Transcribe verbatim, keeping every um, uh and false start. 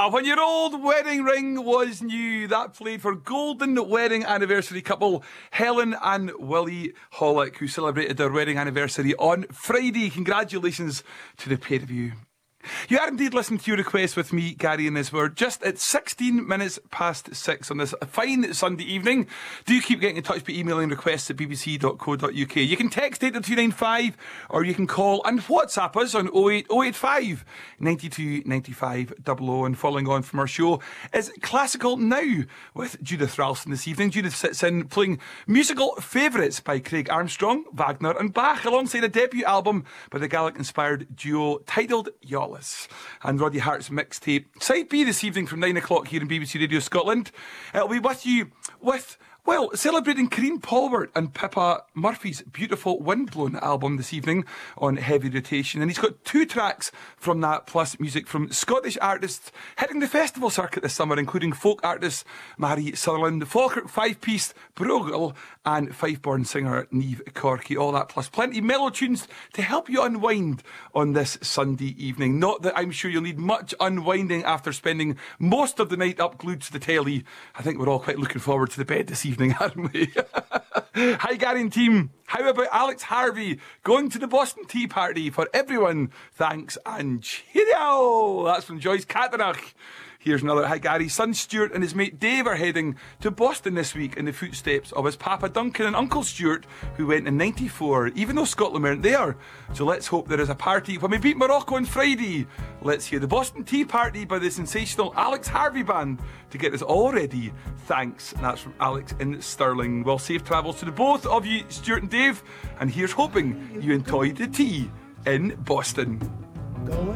Ah, when your old wedding ring was new, that played for golden wedding anniversary couple Helen and Willie Hollick, who celebrated their wedding anniversary on Friday. Congratulations to the pair of you. You are indeed listening to your request with me, Gary and Liz. We're just at sixteen minutes past six on this fine Sunday evening. Do keep getting in touch by emailing requests at b b c dot co dot u k. You can text eight two nine five or you can call and WhatsApp us on oh eight oh eight five nine two nine five double oh. And following on from our show is Classical Now with Judith Ralston this evening. Judith sits in playing musical favourites by Craig Armstrong, Wagner and Bach, alongside a debut album by the Gaelic-inspired duo titled Yall. And Roddy Hart's mixtape Side B this evening from nine o'clock here in B B C Radio Scotland. It'll be with you with, well, celebrating Karine Polwart and Pippa Murphy's beautiful Windblown album this evening on heavy rotation. And he's got two tracks from that, plus music from Scottish artists hitting the festival circuit this summer, including folk artist Mary Sutherland, Falkirk five-piece Brogal, and Fife-born singer Niamh Corky. All that plus plenty of mellow tunes to help you unwind on this Sunday evening. Not that I'm sure you'll need much unwinding after spending most of the night up glued to the telly. I think we're all quite looking forward to the bed this evening, aren't we? Hi, Gary and team. How about Alex Harvey going to the Boston Tea Party? For everyone, thanks and cheerio. That's from Joyce Catanach. Here's another. Hi, Gary. Son Stuart and his mate Dave are heading to Boston this week in the footsteps of his Papa Duncan and Uncle Stuart, who went in ninety-four, even though Scotland weren't there. So let's hope there is a party when we beat Morocco on Friday. Let's hear the Boston Tea Party by the sensational Alex Harvey Band to get us all ready. Thanks. And that's from Alex in Stirling. Well, safe travels to the both of you, Stuart and Dave. And here's hoping you enjoyed the tea in Boston.